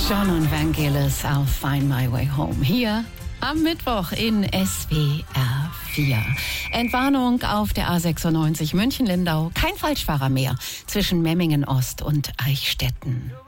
John und Vangelis auf Find My Way Home. Hier am Mittwoch in SWR 4. Entwarnung auf der A96 München-Lindau. Kein Falschfahrer mehr zwischen Memmingen Ost und Eichstätten.